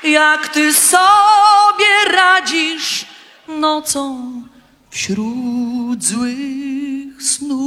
jak ty sobie radzisz nocą wśród złych snów.